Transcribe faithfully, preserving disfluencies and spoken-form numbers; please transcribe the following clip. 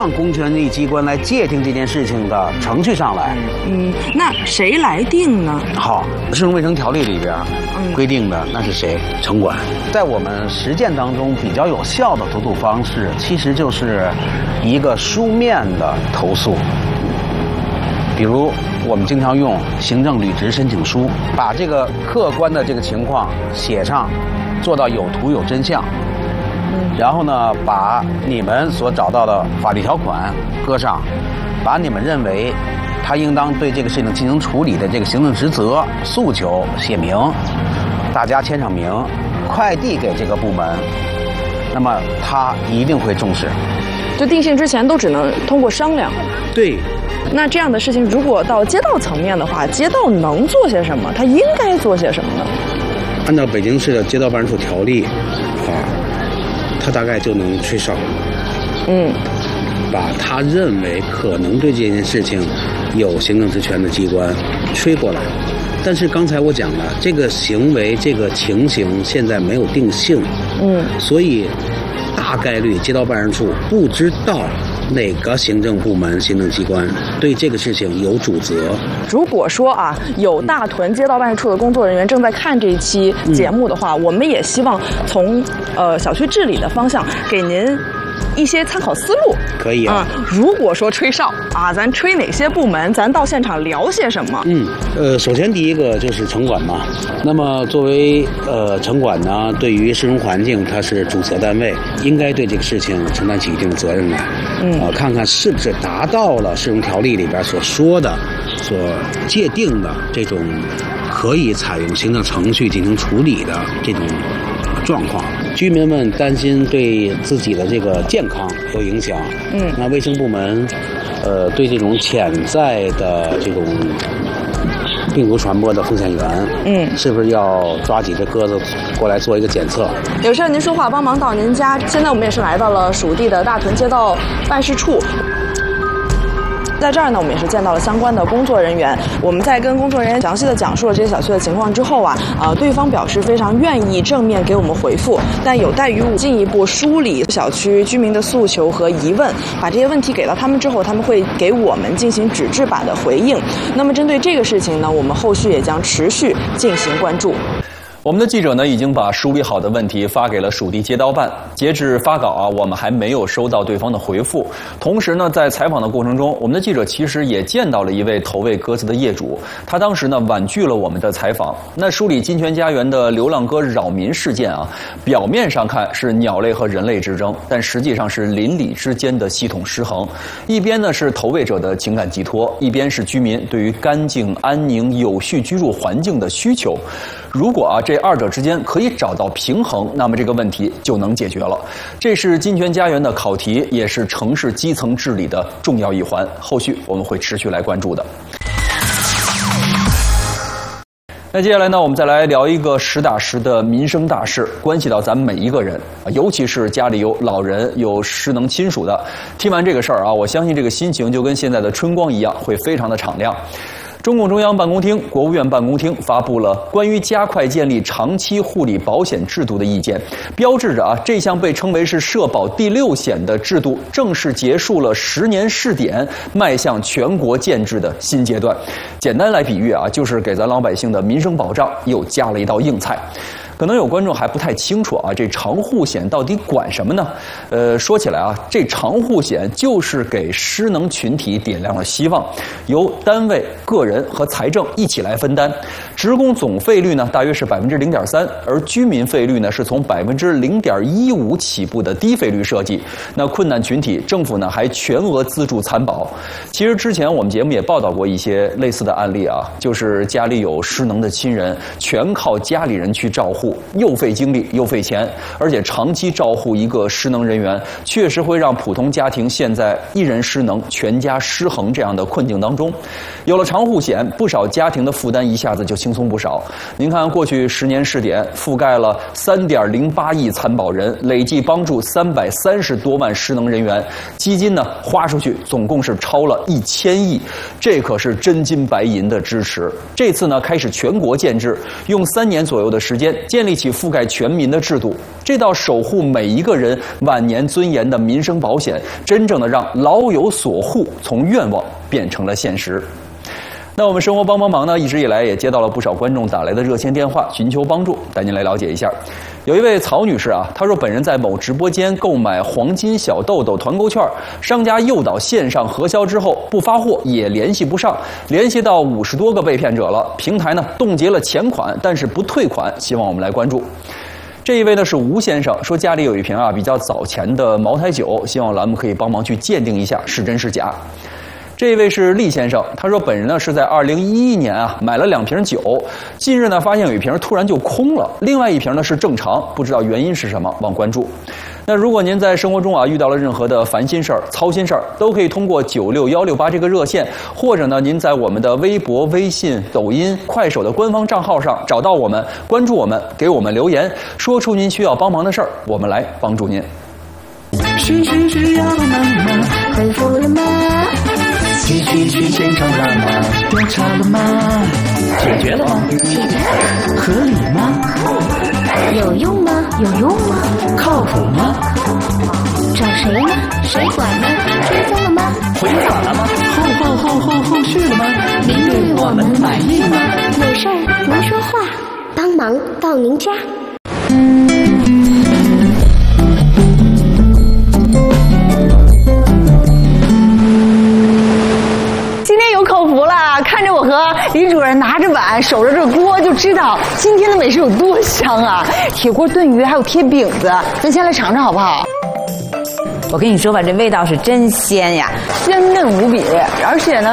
让公权力机关来界定这件事情的程序上来。 嗯，那谁来定呢？ 好，市容卫生条例里边规定的那是谁？城管。在我们实践当中比较有效的投诉方式，其实就是一个书面的投诉。比如我们经常用行政履职申请书，把这个客观的这个情况写上，做到有图有真相。然后呢，把你们所找到的法律条款搁上，把你们认为他应当对这个事情进行处理的这个行政职责诉求写明，大家签上名，快递给这个部门，那么他一定会重视。 就定性之前都只能通过商量。 对。 那这样的事情，如果到街道层面的话，街道能做些什么？他应该做些什么呢？ 按照北京市的街道办事处条例，啊，他大概就能吹哨。 嗯， 把他认为可能对这件事情有行政职权的机关吹过来。但是刚才我讲了，这个行为、这个情形现在没有定性。 嗯， 所以大概率街道办事处不知道哪个行政部门、行政机关对这个事情有主责。 如果说啊，有大屯街道办事处的工作人员正在看这一期节目的话，嗯、我们也希望从呃小区治理的方向给您一些参考思路。 可以啊、 嗯。如果说吹哨啊，咱吹哪些部门？咱到现场聊些什么？ 嗯，呃，首先第一个就是城管嘛。那么作为呃城管呢，对于市容环境它是主责单位，应该对这个事情承担起一定的责任来。嗯，啊、呃，看看是不是达到了市容条例里边所说的、所界定的这种可以采用行政程序进行处理的这种状况。居民们担心对自己的这个健康有影响，嗯，那卫生部门，呃，对这种潜在的这种病毒传播的风险源，嗯，是不是要抓几只鸽子过来做一个检测？ 有事您说话，帮忙到您家。现在我们也是来到了属地的大屯街道办事处。在这儿呢，我们也是见到了相关的工作人员。我们在跟工作人员详细的讲述了这些小区的情况之后啊，呃，对方表示非常愿意正面给我们回复，但有待于我进一步梳理小区居民的诉求和疑问，把这些问题给到他们之后，他们会给我们进行纸质版的回应。那么针对这个事情呢，我们后续也将持续进行关注。 我们的记者呢，已经把梳理好的问题发给了属地街道办。截至发稿啊，我们还没有收到对方的回复。同时呢，在采访的过程中，我们的记者其实也见到了一位投喂鸽子的业主，他当时呢婉拒了我们的采访。那梳理金泉家园的流浪鸽扰民事件啊，表面上看是鸟类和人类之争，但实际上是邻里之间的系统失衡。一边呢是投喂者的情感寄托，一边是居民对于干净、安宁、有序居住环境的需求。如果啊这二者之间可以找到平衡，那么这个问题就能解决了。这是金泉家园的考题，也是城市基层治理的重要一环。后续我们会持续来关注的。那接下来呢，我们再来聊一个实打实的民生大事，关系到咱们每一个人，尤其是家里有老人、有失能亲属的。听完这个事儿啊，我相信这个心情就跟现在的春光一样，会非常的敞亮。中共中央办公厅、国务院办公厅发布了关于加快建立长期护理保险制度的意见，标志着啊这项被称为是社保第六险的制度正式结束了十年试点，迈向全国建制的新阶段。简单来比喻啊，就是给咱老百姓的民生保障又加了一道硬菜。可能有观众还不太清楚啊，这长护险到底管什么呢？呃，说起来啊，这长护险就是给失能群体点亮了希望，由单位、个人和财政一起来分担。职工总费率呢，大约是百分之零点三，而居民费率呢，是从百分之零点一五起步的低费率设计。那困难群体，政府呢还全额资助参保。其实之前我们节目也报道过一些类似的案例啊，就是家里有失能的亲人，全靠家里人去照护。又费精力又费钱，而且长期照护一个失能人员，确实会让普通家庭陷在一人失能、全家失衡这样的困境当中。有了长护险，不少家庭的负担一下子就轻松不少。您看，过去十年试点覆盖了三点零八亿参保人，累计帮助三百三十多万失能人员，基金呢花出去总共是超了一千亿，这可是真金白银的支持。这次呢开始全国建制，用三年左右的时间建。 建立起覆盖全民的制度。这道守护每一个人晚年尊严的民生保险，真正的让老有所护从愿望变成了现实。那我们生活帮帮忙呢，一直以来也接到了不少观众打来的热线电话，寻求帮助，带您来了解一下。有一位曹女士啊，她说本人在某直播间购买黄金小豆豆团购券，商家诱导线上核销之后不发货，也联系不上，联系到五十多个被骗者了，平台呢冻结了钱款，但是不退款，希望我们来关注。这一位呢是吴先生，说家里有一瓶啊比较早前的茅台酒，希望栏目可以帮忙去鉴定一下是真是假。这一位是厉先生，他说本人呢是在二零一一年啊买了两瓶酒，近日呢发现有一瓶突然就空了，另外一瓶呢是正常，不知道原因是什么，望关注。那如果您在生活中啊遇到了任何的烦心事儿、操心事儿，都可以通过九六幺六八这个热线，或者呢您在我们的微博、微信、抖音、快手的官方账号上找到我们，关注我们，给我们留言，说出您需要帮忙的事儿，我们来帮助您。 需需需要帮忙，回复了吗？继续去现场了吗？调查了吗？解决了吗？解决了。合理吗？有用吗？有用吗？靠谱吗？找谁呢？谁管呢？追踪了吗？回访了吗？后后后后后续了吗？您对我们满意吗？有事儿能说话，帮忙到您家。 今天有口福了，看着我和李主任拿着碗守着这锅，就知道今天的美食有多香啊！铁锅炖鱼还有贴饼子，咱先来尝尝好不好？ 我跟你说吧，这味道是真鲜呀， 鲜嫩无比，而且呢。